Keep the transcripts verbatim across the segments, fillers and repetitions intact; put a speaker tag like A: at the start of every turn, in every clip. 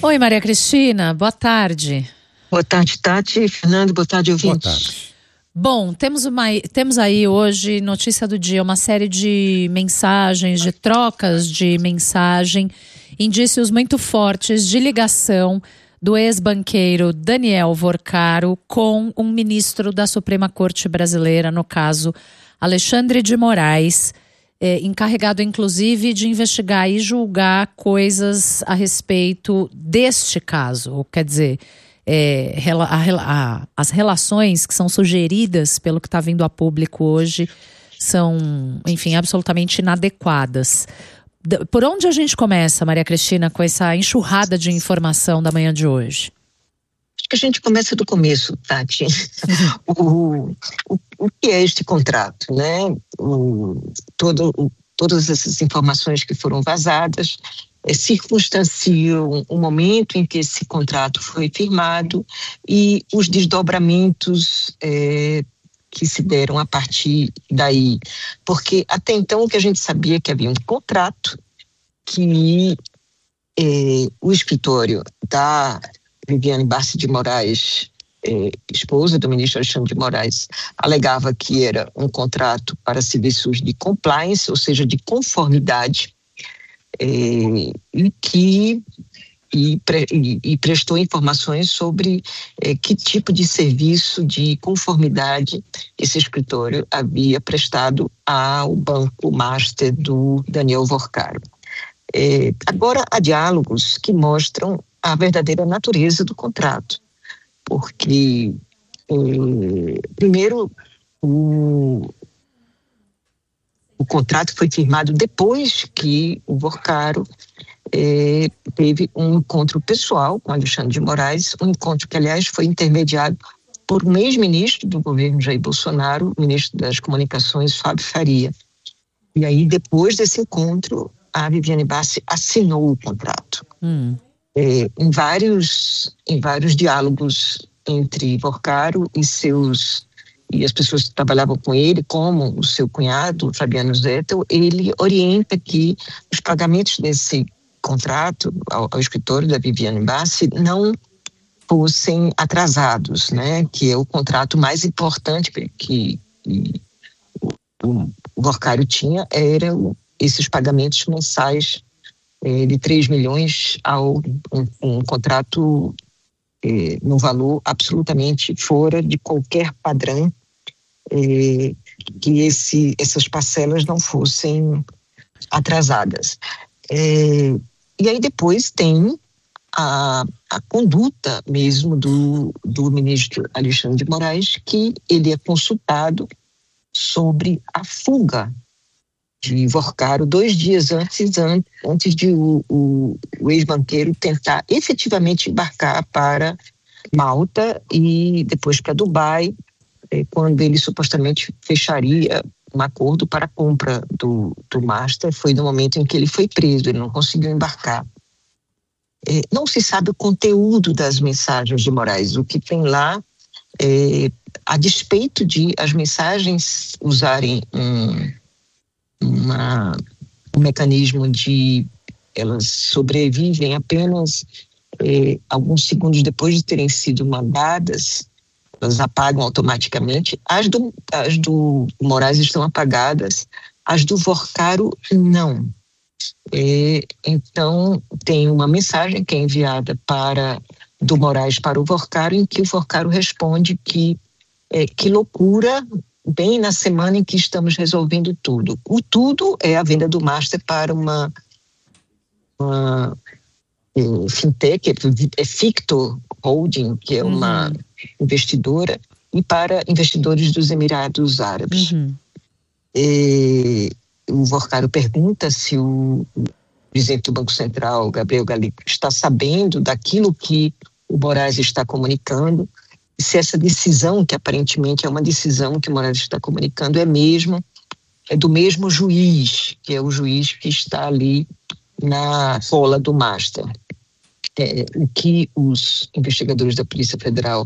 A: Oi, Maria Cristina, boa tarde.
B: Boa tarde, Tati. Fernando, boa tarde, ouvintes.
A: Boa tarde. Bom, temos, uma, temos aí hoje, notícia do dia, uma série de mensagens, de trocas de mensagem, indícios muito fortes de ligação do ex-banqueiro Daniel Vorcaro com um ministro da Suprema Corte Brasileira, no caso Alexandre de Moraes, é, encarregado inclusive de investigar e julgar coisas a respeito deste caso, quer dizer, é, a, a, as relações que são sugeridas pelo que está vindo a público hoje são, enfim, absolutamente inadequadas. Por onde a gente começa, Maria Cristina, com essa enxurrada de informação da manhã de hoje?
B: Acho que a gente começa do começo, Tati. o, o, o que é este contrato, né? O, todo, o, todas essas informações que foram vazadas é, circunstanciam o momento em que esse contrato foi firmado e os desdobramentos é, que se deram a partir daí. Porque até então o que a gente sabia é que havia um contrato que eh, o escritório da Viviane Barsi de Moraes, eh, esposa do ministro Alexandre de Moraes, alegava que era um contrato para serviços de compliance, ou seja, de conformidade, eh, e que E, pre, e, e prestou informações sobre eh, que tipo de serviço de conformidade esse escritório havia prestado ao Banco Master do Daniel Vorcaro. Eh, agora, há diálogos que mostram a verdadeira natureza do contrato, porque, eh, primeiro, o, o contrato foi firmado depois que o Vorcaro Eh, teve um encontro pessoal com Alexandre de Moraes, um encontro que, aliás, foi intermediado por um ex-ministro do governo Jair Bolsonaro, ministro das Comunicações, Fábio Faria. E aí, depois desse encontro, a Viviane Barsi assinou o contrato. Hum. Eh, em, vários, em vários diálogos entre Vorcaro e seus... e as pessoas que trabalhavam com ele, como o seu cunhado, Fabiano Zettel, ele orienta que os pagamentos desse contrato ao, ao escritório da Viviane Barsi não fossem atrasados, né? Que é o contrato mais importante que, que o, o Vorcaro tinha, eram esses pagamentos mensais eh, de três milhões ao um, um contrato eh, no valor absolutamente fora de qualquer padrão, eh, que esse, essas parcelas não fossem atrasadas. Eh, E aí depois tem a, a conduta mesmo do, do ministro Alexandre de Moraes, que ele é consultado sobre a fuga de Vorcaro dois dias antes, antes de o, o, o ex-banqueiro tentar efetivamente embarcar para Malta e depois para Dubai, quando ele supostamente fecharia um acordo para a compra do, do Master. Foi no momento em que ele foi preso, ele não conseguiu embarcar. É, não se sabe o conteúdo das mensagens de Moraes. O que tem lá, é, a despeito de as mensagens usarem um, uma, um mecanismo de... elas sobrevivem apenas é, alguns segundos depois de terem sido mandadas, elas apagam automaticamente. As do, as do Moraes estão apagadas, as do Vorcaro não. É, então, tem uma mensagem que é enviada para, do Moraes para o Vorcaro, em que o Vorcaro responde que, é, que loucura, bem na semana em que estamos resolvendo tudo. O tudo é a venda do Master para uma, uma é, fintech, é, é Fictor Holding, que é uma... Uhum. investidora, e para investidores dos Emirados Árabes. Uhum. E, o Vorcaro pergunta se o presidente do Banco Central, Gabriel Galípolo, está sabendo daquilo que o Moraes está comunicando, se essa decisão, que aparentemente é uma decisão que o Moraes está comunicando, é mesmo, é do mesmo juiz, que é o juiz que está ali na cola do Master. É, o que os investigadores da Polícia Federal,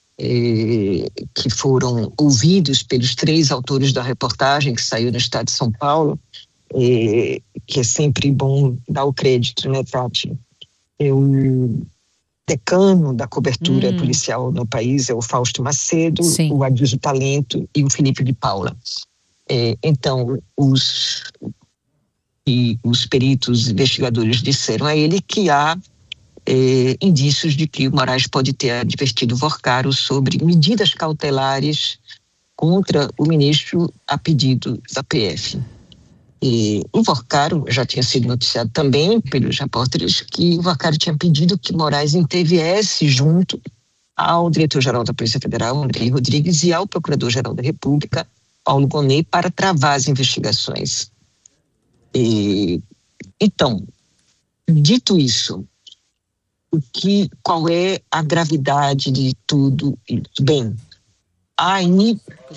B: é, que foram ouvidos pelos três autores da reportagem que saiu no Estado de São Paulo, é, que é sempre bom dar o crédito, né, Tati? é o decano da cobertura
A: Hum.
B: policial no país, é o Fausto Macedo,
A: Sim.
B: o Adilson Talento e o Felipe de Paula. É, então, os, e os peritos investigadores disseram a ele que há é, indícios de que o Moraes pode ter advertido Vorcaro sobre medidas cautelares contra o ministro a pedido da P F. E o Vorcaro já tinha sido noticiado também pelos repórteres que o Vorcaro tinha pedido que Moraes interviesse junto ao diretor-geral da Polícia Federal, Andrei Rodrigues, e ao procurador-geral da República, Paulo Gonet, para travar as investigações. E, então, dito isso, o que, qual é a gravidade de tudo isso? Bem, aí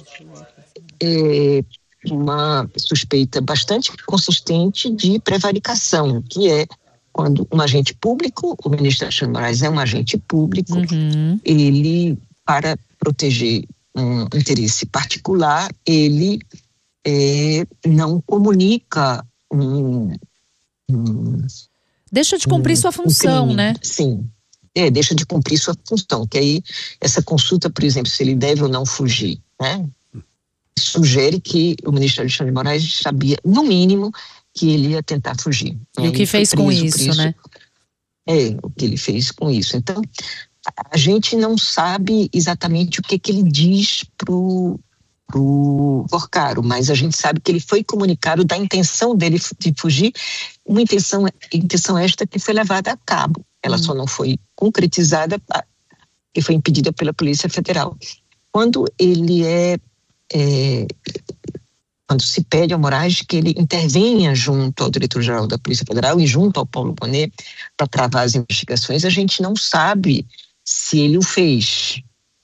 B: é, uma suspeita bastante consistente de prevaricação, que é quando um agente público, o ministro Alexandre Moraes é um agente público,
A: Uhum.
B: ele, para proteger um interesse particular, ele é, não comunica um, um,
A: Deixa de cumprir
B: um,
A: sua função,
B: um crime,
A: né?
B: Sim, é, deixa de cumprir sua função, que aí essa consulta, por exemplo, se ele deve ou não fugir, né? Sugere que o ministro Alexandre de Moraes sabia, no mínimo, que ele ia tentar fugir.
A: E, e o que fez com isso, isso, né?
B: É, o que ele fez com isso. Então, a gente não sabe exatamente o que, que ele diz pro, pro Vorcaro, mas a gente sabe que ele foi comunicado da intenção dele de fugir, uma intenção, intenção esta que foi levada a cabo. Ela hum. só não foi concretizada, que foi impedida pela Polícia Federal. Quando ele é É, quando se pede ao Moraes que ele intervenha junto ao diretor-geral da Polícia Federal e junto ao Paulo Gonet para travar as investigações, a gente não sabe se ele o fez,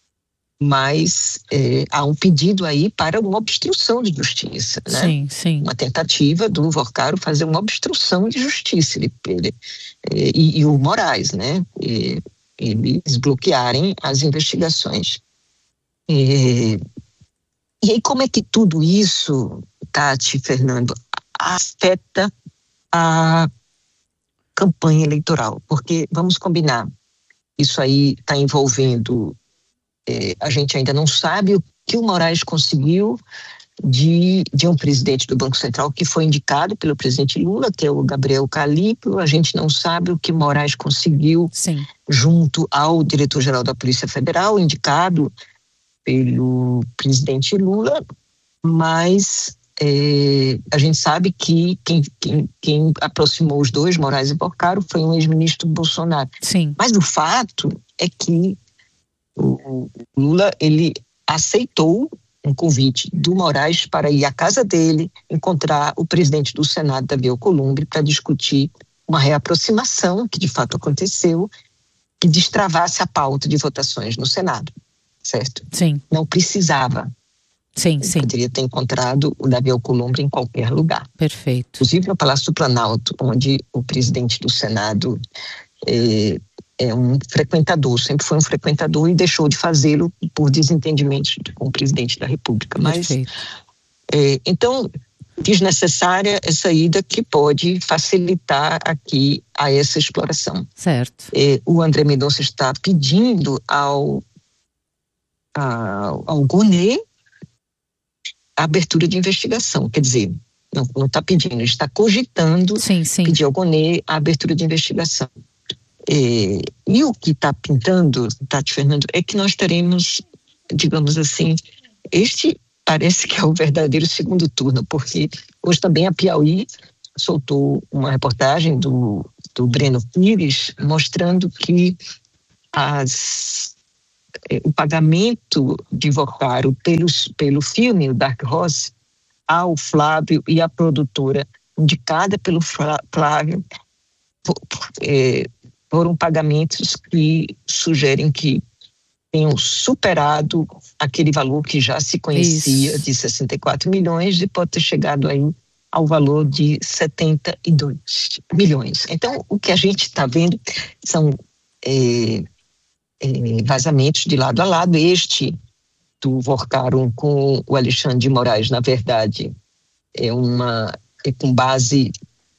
B: mas é, há um pedido aí para uma obstrução de justiça, né?
A: Sim, sim.
B: Uma tentativa do Vorcaro fazer uma obstrução de justiça, ele, ele, é, e, e o Moraes, né? E, eles bloquearem as investigações. É, E aí, como é que tudo isso, Tati, Fernando, afeta a campanha eleitoral? Porque, vamos combinar, isso aí está envolvendo, é, a gente ainda não sabe o que o Moraes conseguiu de, de um presidente do Banco Central que foi indicado pelo presidente Lula, que é o Gabriel Calippo. A gente não sabe o que Moraes conseguiu
A: Sim.
B: junto ao diretor-geral da Polícia Federal, indicado pelo presidente Lula, mas é, a gente sabe que quem, quem, quem aproximou os dois, Moraes e Vorcaro, foi um ex-ministro Bolsonaro.
A: Sim.
B: Mas o fato é que o Lula, ele aceitou um convite do Moraes para ir à casa dele, encontrar o presidente do Senado, Davi Alcolumbre, para discutir uma reaproximação, que de fato aconteceu, que destravasse a pauta de votações no Senado. Certo?
A: Sim.
B: Não precisava.
A: Sim, sim.
B: Poderia ter encontrado o Davi Alcolumbre em qualquer lugar.
A: Perfeito.
B: Inclusive no Palácio do Planalto, onde o presidente do Senado é, é um frequentador, sempre foi um frequentador e deixou de fazê-lo por desentendimentos com o presidente da República. Mas,
A: Perfeito.
B: É, então, desnecessária essa ida que pode facilitar aqui a essa exploração.
A: Certo.
B: É, o André Mendonça está pedindo ao ao Gonet a abertura de investigação, quer dizer, não está pedindo, está cogitando
A: sim, sim.
B: pedir ao Gonet a abertura de investigação. É, e o que está pintando, Tati, Fernando, é que nós teremos, digamos assim, este parece que é o verdadeiro segundo turno, porque hoje também a Piauí soltou uma reportagem do, do Breno Pires mostrando que as o pagamento de Vorcaro pelos, pelo filme, o Dark Horse, ao Flávio e à produtora indicada pelo Flávio, é, foram pagamentos que sugerem que tenham superado aquele valor que já se conhecia, isso, de sessenta e quatro milhões, e pode ter chegado aí ao valor de setenta e dois milhões. Então, o que a gente está vendo são é, É, vazamentos de lado a lado. Este do Vorcaro com o Alexandre de Moraes, na verdade, é uma é com base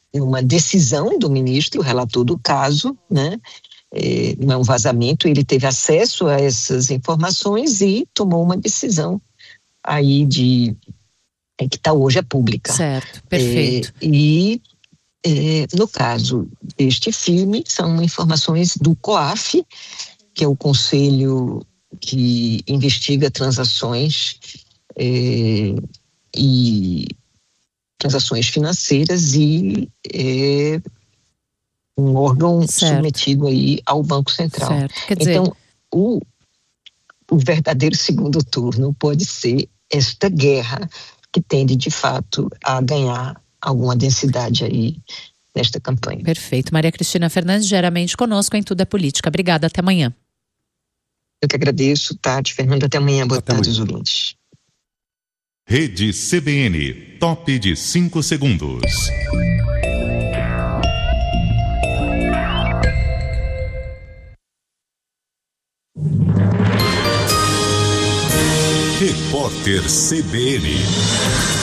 B: uma decisão do ministro, o relator do caso, né? É, não é um vazamento, ele teve acesso a essas informações e tomou uma decisão aí de é, que está hoje é pública.
A: Certo, perfeito.
B: É, e é, no caso deste filme, são informações do COAF, que é o Conselho que investiga transações é, e transações financeiras e é, um órgão
A: certo.
B: submetido aí ao Banco Central.
A: Certo. Quer dizer...
B: Então, o, o verdadeiro segundo turno pode ser esta guerra que tende, de fato, a ganhar alguma densidade aí nesta campanha.
A: Perfeito. Maria Cristina Fernandes, diariamente conosco em Tudo é Política. Obrigada, até amanhã.
B: Eu que agradeço, Tati, Fernanda, até amanhã. Boa
C: até
B: tarde,
C: amanhã.
B: os ouvintes.
D: Rede C B N, top de cinco segundos. Repórter C B N.